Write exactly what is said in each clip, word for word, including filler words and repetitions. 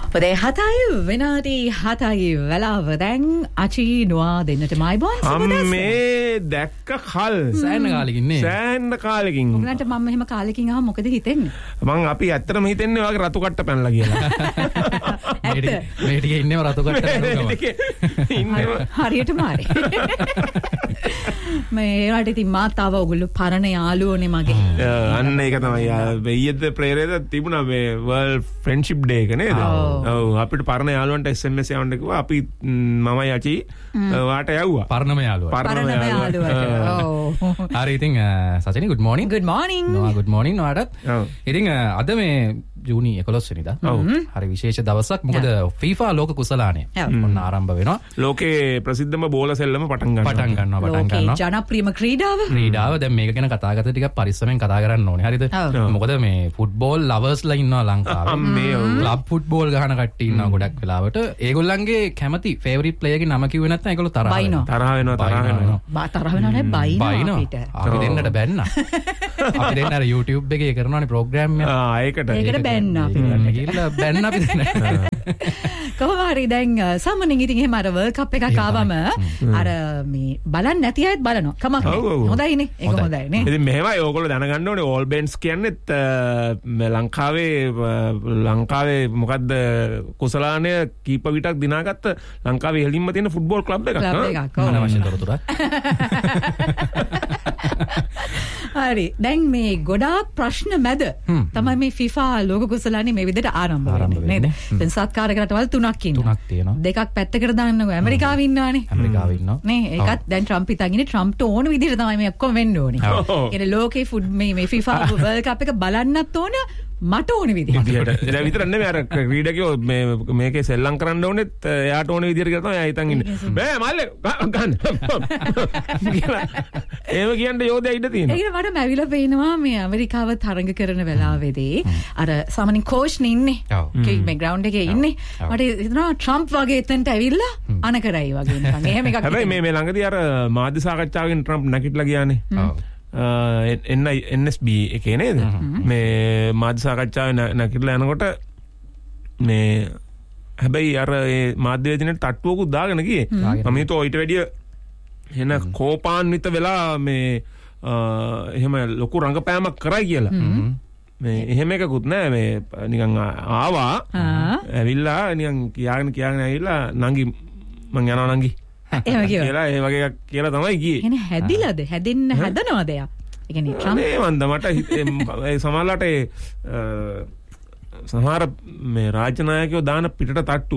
පොදේ හතයි වෙනාටි හතයි වෙලාව දැන් අචි නොවා දෙන්නට මයිබෝන් මේ දැක්ක කල් සෑන්න කාලෙකින්නේ සෑන්න කාලෙකින් උගලන්ට මම එහෙම කාලෙකින් ආව මොකද හිතෙන්නේ මං අපි ඇත්තටම හිතන්නේ වගේ රතු කට්ට පැනලා කියලා ඇත්ත මේ ටික ඉන්නව රතු කට්ට ඉන්නව හරියට මාරි මේ රට ඉතින් මාතාව ඔයගොල්ලෝ පරණ යාළුවෝනේ මගේ අන්න ඒක තමයි ඊයේද ප්‍රේරේද තිබුණා මේ වර්ල්ඩ් ෆ්‍රෙන්ඩ්ෂිප් ඩේ එක නේද ඔව් අපිට පරණ යාළුවන්ට එස් එම් එස් යවන්න කිව්වා අපි මමයි අචි වාට යවුවා පරණම යාළුවා පරණම යාළුවා ඔව් හරි ඉතින් Sachini good morning good morning නොවා good morning නොවාටත් ඉතින් අද මේ ජූනි එකොළොස් වෙනිදා හරි විශේෂ දවසක් මොකද FIFA ලෝක කුසලානය ඔන්න ආරම්භ වෙනවා ලෝකේ ප්‍රසිද්ධම බෝල සෙල්ලම පටන් ගන්නවා පටන් ගන්නවා පටන් ගන්නවා ලෝකේ ජනප්‍රියම ක්‍රීඩාව ක්‍රීඩාව දැන් මේක ගැන කතා කරද්දී ටිකක් පරිස්සමෙන් කතා කරන්න ඕනේ හරිද මොකද මේ ෆුට්බෝල් ලවර්ස්ලා ඉන්නවා ලංකාවේ මේ ක්ලබ් ෆුට්බෝල් ගහන කට්ටිය ඉන්නවා ගොඩක් වෙලාවට ඒගොල්ලන්ගේ කැමති ෆේවරිට් ප්ලේයර්ගේ නම කිව්වේ නැත්නම් ඒගොල්ලෝ තරහ වෙනවා තරහ වෙනවා තරහ වෙනවා බා තරහ වෙනවා නේ බයිනවා අපිට අපි දෙන්නට බැන්න අපි දෙන්න අර YouTube එකේ කරනවානේ ප්‍රෝග්‍රෑම් එක ආ ඒකට ඒකට බැන්න අපි ගිහලා බැන්න අපි දෙන්න කොහොම හරි දැන් සාමාන්‍යයෙන් ඉතින් එහෙම අර වර්ල්ඩ් කප් එකක් ආවම අර මේ බලන්න නැති අයත් බලනවා කමක් නෑ හොඳයිනේ ඒක හොඳයිනේ ඉතින් මෙහෙමයි ඕගොල්ලෝ දැනගන්න ඕනේ ඕල් බෙන්ස් කියන්නේත් ලංකාවේ ලංකාවේ මොකද්ද කුසලානය කීප විටක් දිනාගත්ත ලංකාවේ ඉහළින්ම තියෙන ෆුට්බෝල් ක්ලබ් එකක් නේද අනවශ්‍ය තොරතුරු හරි දැන් මේ ගොඩාක් ප්‍රශ්න මැද තමයි මේ FIFA ලෝක කුසලානේ මේ විදිහට ආරම්භ වෙන්නේ නේද දැන් සත්කාරක රටවල් තුනක් ඉන්නවා තුනක් තියෙනවා දෙකක් පැත්තකට දාන්නකෝ ඇමරිකාවේ ඉන්නවානේ ඇමරිකාවේ ඉන්නවා නේ ඒකත් දැන් ට්‍රම්ප් හිතන් ඉන්නේ ට්‍රම්ප්ට ඕන විදිහට තමයි මේ ඔක්කොම වෙන්න ඕනේ කියන්නේ ලෝකේ ෆුඩ් මේ මේ FIFA වර්ල්ඩ් කප් එක බලන්නත් ඕන මට ඕන විදිහට ඒක විතර නෙමෙයි අර ක්‍රීඩකයෝ මේ මේකේ සෙල්ලම් කරන්න ඕනෙත් එයාට ඕන විදිහට කියලා තමයි එයා හිතන් ඉන්නේ බෑ මල්ලේ ගන්න ඒව කියන්න යෝධයා ඉඳ තියෙනවා ඒක මට මැවිලා පේනවා මේ ඇමරිකාව තරඟ කරන වෙලාවේදී අර සාමාන්‍යයෙන් කෝච් නේ ඉන්නේ මේ ග්‍රවුන්ඩ් එකේ ඉන්නේ මට හිතෙනවා ට්‍රම්ප් වගේ එතනට ඇවිල්ලා අන කරයි වගේ නිකන් එහෙම එකක් හැබැයි මේ මේ ළඟදී අර මාධ්‍ය සාකච්ඡාවකින් ට්‍රම්ප් නැගිටලා ගියානේ එන්න එන් එස් බී එකේ නේද මේ මාධ්‍ය සාකච්ඡාවේ නැගිටලා යනකොට මේ හැබැයි අර ඒ මාධ්‍යවේදිනේට තට්ටුවකුත් දාගෙන ගියේ මම හිතුවා ඊට වැඩිය එන කෝපාන්විත වෙලා මේ එහෙම ලොකු රංගපෑමක් කරයි කියලා මේ එහෙම එකකුත් නෑ මේ නිකන් ආවා ඇවිල්ලා නිකන් කියාගෙන කියාගෙන ඇවිල්ලා නංගි මං යනවා නංගි එහෙම කියලා ඒ වගේ එකක් කියලා තමයි ගියේ එනේ හැදිලාද හැදෙන්න හදනවද එයා ඒ කියන්නේ ට්‍රම්ප් මේ වන්ද මට සමහරලාට ඒ සමහර මේ රාජ්‍ය නායකයෝ දාන පිටට තට්ටු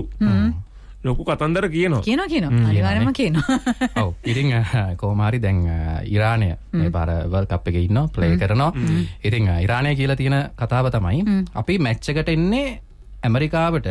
ලොකු කතන්දර කියනවා කියනවා කියනවා අනිවාර්යයෙන්ම කියනවා ඔව් ඉතින් කොහොම හරි දැන් ඉරානය මේ පාර වර්ල්ඩ් කප් එකේ ඉන්නවා ප්ලේ කරනවා ඉතින් ඉරානය කියලා තියෙන කතාව තමයි අපි මැච් එකට එන්නේ ඇමරිකාවට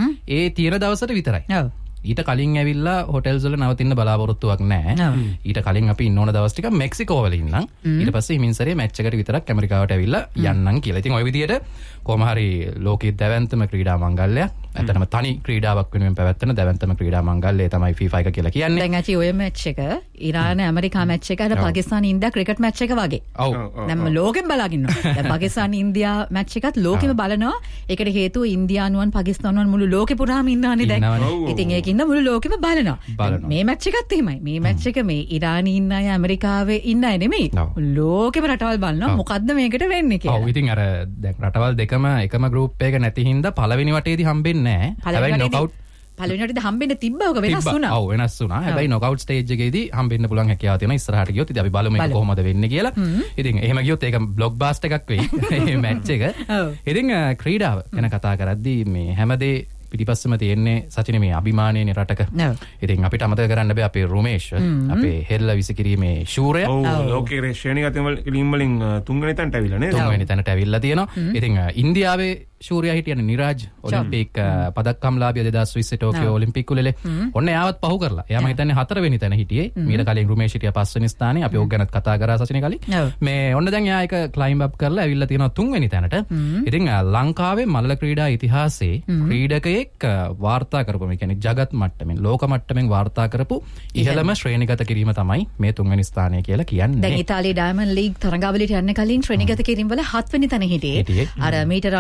ඒ තියෙන දවසට විතරයි ඔව් ඊට කලින් ඇවිල්ලා හොටෙල්ස් වල නවතින්න බලාපොරොත්තුවක් නැහැ. ඊට කලින් අපි ඉන්න ඕන දවස් ටික මෙක්සිකෝ වල ඉන්නම්. ඊට පස්සේ හිමින්සරේ මැච් එකට විතරක් ඇමරිකාවට ඇවිල්ලා යන්නම් කියලා. ඉතින් ওই විදියට කොහොම හරි ලෝකයේ දැවැන්තම ක්‍රීඩා මංගල්‍යයක්. ඇත්තටම තනි ක්‍රීඩාවක් වෙනුවෙන් පැවැත්වෙන දැවැන්තම ක්‍රීඩා මංගල්‍යය තමයි FIFA එක කියලා කියන්නේ. දැන් ඇචි ඔය මැච් එක ඉරාන ඇමරිකා මැච් එක අර පාකිස්තාන ඉන්දියා ක්‍රිකට් මැච් එක වගේ. ඔව්. දැන් ලෝකෙම බලාගෙන ඉන්නවා. දැන් පාකිස්තාන ඉන්දියා මැච් එකත් ලෝකෙම බලනවා. ඒකට හේතුව ඉන්දියානුවන් පාකිස්තානුවන් මුළු ලෝකෙ පුරාම ඉන්නවනේ දැන්. ඉතින් ඒක ඉන්න මුළු ලෝකෙම බලනවා. මේ මැච් එකත් එහෙමයි. මේ මැච් එක මේ ඉරානයේ ඉන්න අය ඇමරිකාවේ ඉන්න අය නෙමෙයි. ලෝකෙම රටවල් බලනවා මොකද්ද මේකට වෙන්නේ කියලා. ඔව් ඉතින් අර දැන් රටවල් දෙකම එකම ගෲප් එක නැති හින්දා පළවෙනි වටේදී හම්බෙන්නේ නැහැ. හැබැයි නොකවුට් පළවෙනි වටේදී හම්බෙන්න තිබ්බා ඔක වෙනස් වුණා. ඔව් වෙනස් වුණා. හැබැයි නොකවුට් ස්ටේජ් එකේදී හම්බෙන්න පුළුවන් හැකියාව තියෙනවා. ඉස්සරහට ගියොත් ඉතින් අපි බලමු මේක කොහොමද වෙන්නේ කියලා. ඉතින් එහෙම ගියොත් ඒක බ්ලොග් බාස්ට් එකක් වෙයි. මේ මැච් එක. ඉතින් ක්‍රීඩාව ගැන කතා කරද්දී මේ හැමදේ පිටිපස්සම තියෙන්නේ සචින මේ අභිමානයනේ රටක. ඉතින් අපිට අමතක කරන්න බෑ අපේ රොමේෂ් අපේ හෙල්ල විසිකිරීමේ ශූරය. ඔව් ලෝකයේ ශ්‍රේණිගත වලින් වලින් තුන්වෙනි තැනට ඇවිල්ලා නේද? තුන්වෙනි තැනට ඇවිල්ලා තියෙනවා. ඉතින් ඉන්දියාවේ ශූරයා හිටියනේ නිරාජ් ඔලිම්පික් පදක්කම්ලාභිය දෙදාස් විස්ස ටෝකියෝ ඔලිම්පික් උළෙලේ. ඔන්න එයාවත් පහු කරලා. එයා මම හිතන්නේ හතරවෙනි තැන හිටියේ. මීට කලින් රුමේෂ් හිටියා පස්වෙනි ස්ථානේ. අපි ඕක ගැනත් කතා කරා සචින කලින්. මේ ඔන්න දැන් එයා එක ක්ලයිම්බ් අප් කරලා ඇවිල්ලා තියෙනවා තුන්වෙනි තැනට. ඉතින් ලංකාවේ මල්ල ක්‍රීඩා ඉතිහාසයේ ක්‍රීඩකයෙක් වාර්තා කරපු මේ කියන්නේ ජගත් මට්ටමින් ලෝක මට්ටමින් වාර්තා කරපු ඉහළම ශ්‍රේණිගත කිරීම තමයි මේ තුන්වෙනි ස්ථානය කියලා කියන්නේ. දැන් ඉතාලියේ ඩයමන්ඩ් ලීග් තරඟාවලියට යන්න කලින් ශ්‍රේණිගත කිරීම වල හත්වෙනි තැන හිටියේ. අර මීටර අනූ දෙකයි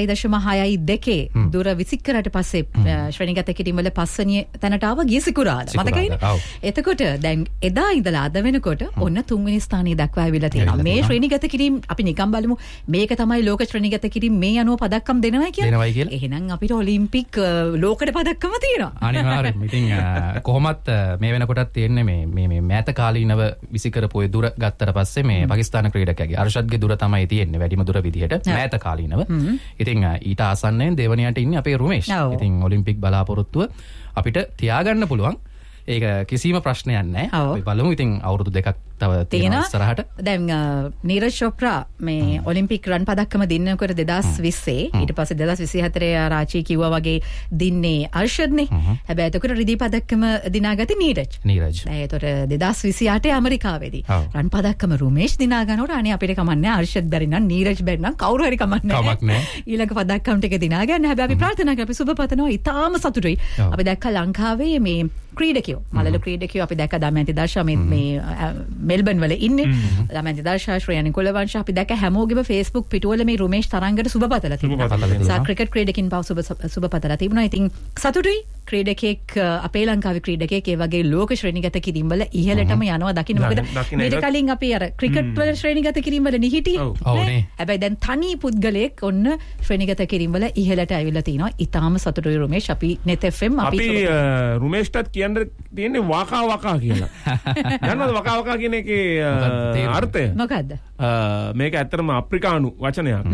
හයයි දශම හයයි දෙකේ දුර විසිකරට පස්සේ ශ්‍රේණිගත කිරීම වල පස්වෙනි තැනට ආව ගිය සිකුරාදා. මතකයිනේ? එතකොට දැන් එදා ඉඳලා අද වෙනකොට ඔන්න තුන්වෙනි ස්ථානයේ දක්වා ආවිලා තියෙනවා. මේ ශ්‍රේණිගත කිරීම අපි නිකන් බලමු. මේක තමයි ලෝක ශ්‍රේණිගත කිරීම මේ අනුව පදක්කම් දෙනවා කියලා. දෙනවයි කියලා. එහෙනම් අපිට ඔලිම්පික් ලෝකෙට පදක්කම තියෙනවා. අනිවාර්යයෙන්ම. ඉතින් කොහොමත් මේ වෙනකොටත් තියෙන්නේ මේ මේ මේ මෑත කාලීනව විසිකරපු ඒ දුර ගත්තට පස්සේ මේ පාකිස්තාන ක්‍රීඩකයාගේ අර්ෂද්ගේ දුර තමයි තියෙන්නේ වැඩිම දුර විදිහට මෑත කාලීනව. ඉතින් ඊට ආසන්නයෙන් දෙවනියට ඉන්නේ අපේ රුමේෂ්. ඉතින් ඔලිම්පික් බලාපොරොත්තුව අපිට තියාගන්න පුළුවන්. ඒක කිසිම ප්‍රශ්නයක් නැහැ. අපි බලමු ඉතින් අවුරුදු දෙකක් තව තියෙනවා ඉස්සරහට. දැන් නීරජ් චොප්රා මේ ඔලිම්පික් රන් පදක්කම දිනනකොට දෙදාස් විස්සේ ඊට පස්සේ දෙදාස් විසිහතරේ රාචී කිව්වා වගේ දින්නේ අර්ෂද්නේ. හැබැයි එතකොට රිදී පදක්කම දිනාගත්තේ නීරජ්. නීරජ්. ඒතකොට දෙදාස් විසිඅටේ ඇමරිකාවේදී රන් පදක්කම රුමේෂ් දිනා ගන්නකොට අනේ අපිට කමන්නේ අර්ෂද් බැරි නම් නීරජ් බැරි නම් කවුරු හරි කමන්නේ කමක් නැහැ. ඊළඟ පදක්කම් ටික දිනා ගන්න. හැබැයි අපි ප්‍රාර්ථනා කරා අපි සුබ පතනවා. ඊටාම සතුටුයි. අපි දැක්කා ලංකාවේ මේ ක්‍රීඩකයෝ මලලු ක්‍රීඩකයෝ අපි දැක්ක දමයන්ති දර්ශා මේ මේ මෙල්බන් වල ඉන්නේ. දමයන්ති දර්ශා ශ්‍රේයනි කුලවංශ අපි දැක්ක හැමෝගෙම Facebook පිටුවල මේ රුමේෂ් තරංගට සුබපතලා තිබුණා. සා ක්‍රිකට් ක්‍රීඩකින් පව සුබ සුබපතලා තිබුණා. ඉතින් සතුටුයි ක්‍රීඩකෙක් අපේ ලංකාවේ ක්‍රීඩකෙක් ඒ වගේ ලෝක ශ්‍රේණිගත කිරීම වල ඉහළටම යනවා දකින්න. මොකද ඊට කලින් අපි අර ක්‍රිකට් වල ශ්‍රේණිගත කිරීම වල නිහිටියේ. හැබැයි දැන් තනි පුද්ගලයෙක් ඔන්න ශ්‍රේණිගත කිරීම වල ඉහළට ඇවිල්ලා තිනවා. ඊටාම සතුටුයි රුමේෂ්. අපි net F M අපි රුමේෂ්ටත් කියන්න තියෙන්නේ වකා වකා කියලා. දන්නවද වකා වකා කියන එකේ අර්ථය? මොකද්ද? මේක ඇත්තටම අප්‍රිකානු වචනයක්.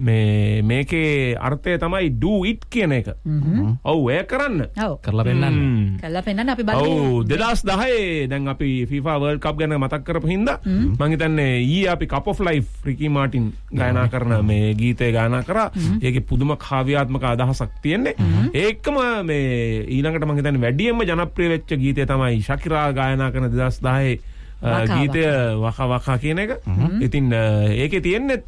මේ මේකේ අර්ථය තමයි do it කියන එක. ඔව් ඒ කරන්න. කරලා පෙන්නන්න. කරලා පෙන්නන්න අපි බලමු. ඔව් දෙදාස් දහයේ දැන් අපි FIFA World Cup ගැන මතක් කරපු හින්දා මම හිතන්නේ ඊයේ අපි Cup of Life රිකි මාටින් ගායනා කරන මේ ගීතය ගායනා කරා. ඒකේ පුදුම කාව්‍යාත්මක අදහසක් තියෙන්නේ. ඒකම මේ ඊළඟට මම හිතන්නේ වැඩියෙන්ම ජනප්‍රිය වෙච්ච ගීතය තමයි ශකිරා ගායනා කරන දෙදාස් දහයේ ගීතය වකා වකා කියන එක. ඉතින් ඒකේ තියෙන්නේ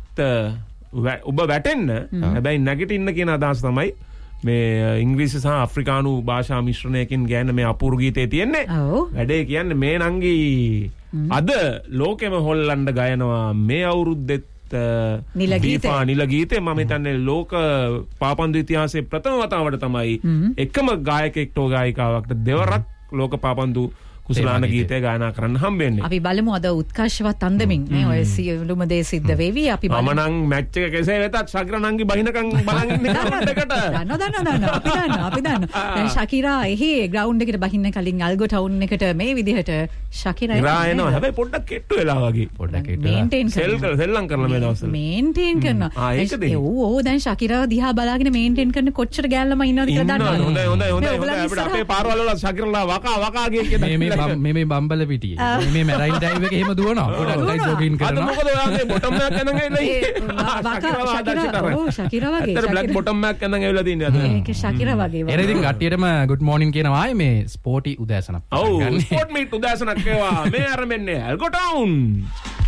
ඔබ වැටෙන්න හැබැයි නැගිටින්න කියන අදහස තමයි මේ ඉංග්‍රීසි සහ අප්‍රිකානු භාෂා මිශ්‍රණයකින් ගෑන මේ අපූර්ව ගීතේ තියෙන්නේ. වැඩේ කියන්නේ මේ නංගි අද ලෝකෙම හොල්ලන්න ගයනවා මේ අවුරුද්දෙත් FIFA නිල ගීතේ. මම හිතන්නේ ලෝක පාපන්දු ඉතිහාසයේ ප්‍රථම වතාවට තමයි එකම ගායකයෙක්ට හෝ ගායිකාවකට දෙවරක් ලෝක පාපන්දු කුසලාන ගීතය ගායනා කරන්න හම්බෙන්නේ. අපි බලමු අද උත්කර්ෂවත් අන්දමින් මේ ඔය සියලුම දේ සිද්ධ වෙවි. අපි බලමු. මම නම් මැච් එක කෙසේ වෙතත් ශකිරා නංගි බහිනකම් බලන් ඉන්නේ ග්‍රවුන්ඩ් එකට. දන්නව දන්නව දන්නව. අපි දන්නවා අපි දන්නවා. දැන් ශකිරා එහි ග්‍රවුන්ඩ් එකට බහින්න කලින් අල්ගෝ ටවුන් එකට මේ විදිහට ශකිරා එනවා. එනවා. හැබැයි පොඩ්ඩක් කෙට්ටු වෙලා වගේ. පොඩ්ඩක් කෙට්ටු. මේන්ටේන් සෙල් සෙල්ලම් කරලා මේ දවස්වල. මේන්ටේන් කරනවා. ආ ඒකද? ඔව් ඔව් දැන් ශකිරා දිහා බලාගෙන මේන්ටේන් කරන කොච්චර ගෑල්ලම ඉන්නවද කියලා දන්නවද? හොඳයි හොඳයි හොඳයි හොඳයි. අපිට අපේ පාරවල වල ශකිරලා වකා වකා කිය මේ මේ මේ බම්බල පිටියේ මේ මැරයින් ඩ්‍රයිව් එකේ එහෙම දුවනවා. පොඩක් ජොගින් කරනවා. අද මොකද ඔයාගේ බොටම් එකක් යනන් ඇවිල්ලා ඔව් ශකිරා වගේ. ඇත්තට බ්ලැක් බොටම් එකක් යනන් ඇවිල්ලා තින්නේ අද. ඒක ශකිරා වගේ. එර ඉතින් කට්ටියටම good morning කියනවා ආයේ මේ ස්පෝටි උදෑසනක්. ඔව් ස්පෝට් මීට් උදෑසනක් ඒවා මේ අරඹන්නේ ඇල්ගෝ ටවුන්.